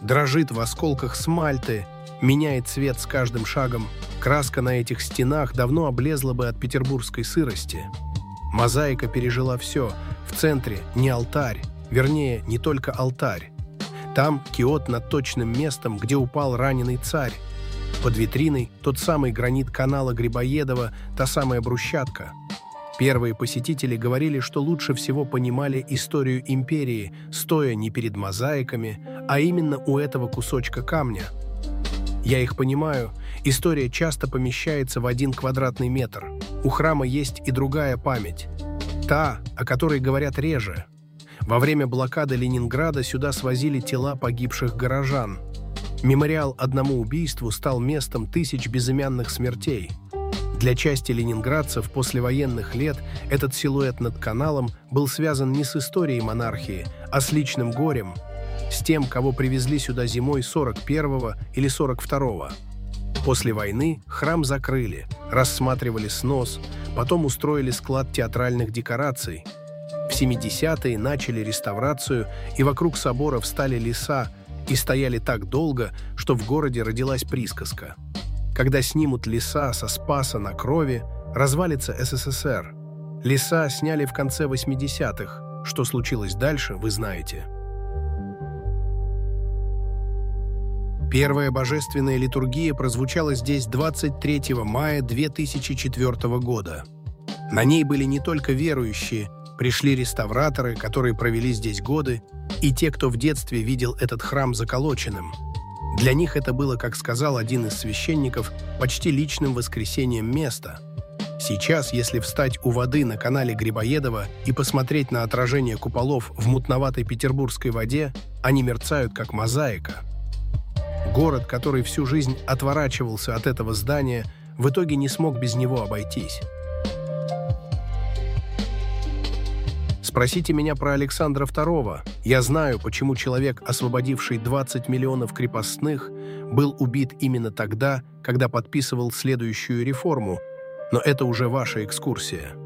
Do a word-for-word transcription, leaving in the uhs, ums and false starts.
дрожит в осколках смальты, меняет цвет с каждым шагом. Краска на этих стенах давно облезла бы от петербургской сырости. Мозаика пережила все. В центре не алтарь, вернее, не только алтарь. Там киот над точным местом, где упал раненый царь. Под витриной тот самый гранит канала Грибоедова, та самая брусчатка. Первые посетители говорили, что лучше всего понимали историю империи, стоя не перед мозаиками, а именно у этого кусочка камня. Я их понимаю, история часто помещается в один квадратный метр. У храма есть и другая память. Та, о которой говорят реже. Во время блокады Ленинграда сюда свозили тела погибших горожан. Мемориал одному убийству стал местом тысяч безымянных смертей. Для части ленинградцев послевоенных лет этот силуэт над каналом был связан не с историей монархии, а с личным горем, с тем, кого привезли сюда зимой сорок первого или сорок второго. После войны храм закрыли, рассматривали снос, потом устроили склад театральных декораций. В семидесятые начали реставрацию, и вокруг собора встали леса и стояли так долго, что в городе родилась присказка: когда снимут леса со Спаса на Крови, развалится СССР. Леса сняли в конце восьмидесятых. Что случилось дальше, вы знаете. Первая божественная литургия прозвучала здесь двадцать третьего мая две тысячи четвёртого года. На ней были не только верующие, пришли реставраторы, которые провели здесь годы, и те, кто в детстве видел этот храм заколоченным. Для них это было, как сказал один из священников, почти личным воскресением места. Сейчас, если встать у воды на канале Грибоедова и посмотреть на отражение куполов в мутноватой петербургской воде, они мерцают, как мозаика. Город, который всю жизнь отворачивался от этого здания, в итоге не смог без него обойтись. Спросите меня про Александра второго. Я знаю, почему человек, освободивший двадцать миллионов крепостных, был убит именно тогда, когда подписывал следующую реформу, но это уже ваша экскурсия.